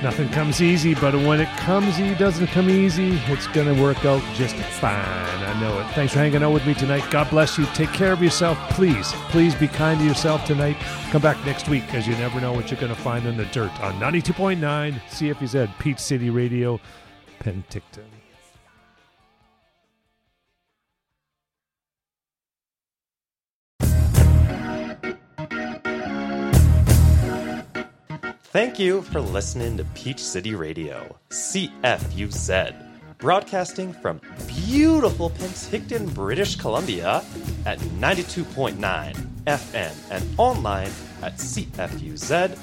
Nothing comes easy, but when it doesn't come easy, it's going to work out just fine. I know it. Thanks for hanging out with me tonight. God bless you. Take care of yourself. Please be kind to yourself tonight. Come back next week, because you never know what you're going to find in the dirt on 92.9 CFUZ, Peach City Radio, Penticton. Thank you for listening to Peach City Radio, CFUZ, broadcasting from beautiful Penticton, British Columbia at 92.9 FM and online at cfuz.ca.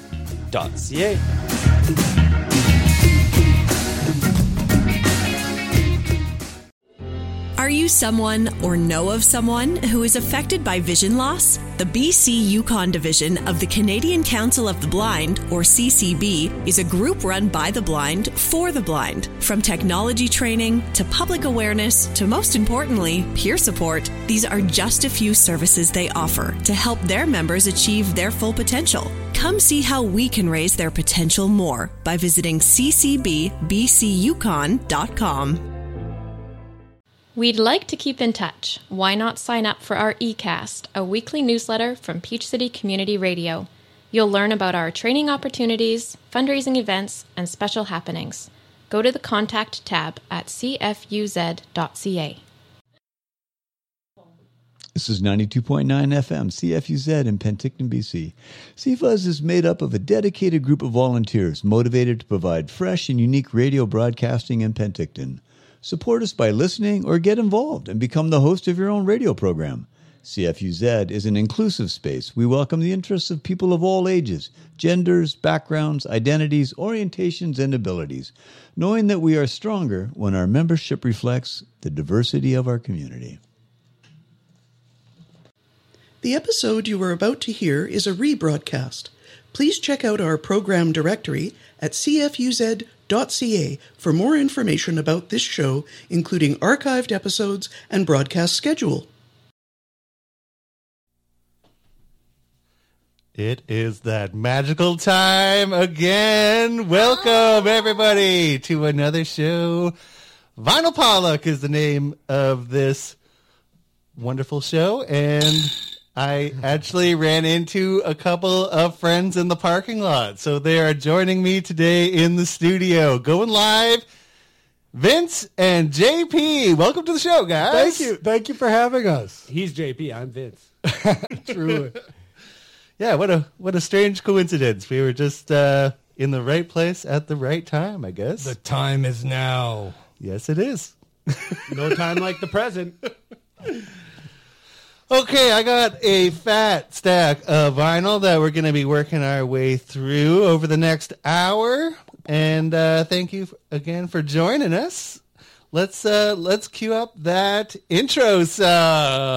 Are you someone or know of someone who is affected by vision loss? The BC Yukon Division of the Canadian Council of the Blind, or CCB, is a group run by the blind for the blind. From technology training to public awareness to, most importantly, peer support, these are just a few services they offer to help their members achieve their full potential. Come see how we can raise their potential more by visiting ccbbcyukon.com. We'd like to keep in touch. Why not sign up for our eCast, a weekly newsletter from Peach City Community Radio? You'll learn about our training opportunities, fundraising events, and special happenings. Go to the Contact tab at cfuz.ca. This is 92.9 FM, CFUZ in Penticton, BC. CFUZ is made up of a dedicated group of volunteers motivated to provide fresh and unique radio broadcasting in Penticton. Support us by listening or get involved and become the host of your own radio program. CFUZ is an inclusive space. We welcome the interests of people of all ages, genders, backgrounds, identities, orientations, and abilities, knowing that we are stronger when our membership reflects the diversity of our community. The episode you are about to hear is a rebroadcast. Please check out our program directory at cfuz.ca for more information about this show, including archived episodes and broadcast schedule. It is that magical time again. Welcome, everybody, to another show. Vinyl Pollock is the name of this wonderful show, and I actually ran into a couple of friends in the parking lot, so they are joining me today in the studio. Going live, Vince and JP. Welcome to the show, guys. Thank you for having us. He's JP, I'm Vince. Truly. Yeah, what a strange coincidence. We were just in the right place at the right time, I guess. The time is now. Yes, it is. No time like the present. Okay, I got a fat stack of vinyl that we're going to be working our way through over the next hour. And thank you again for joining us. Let's cue up that intro song.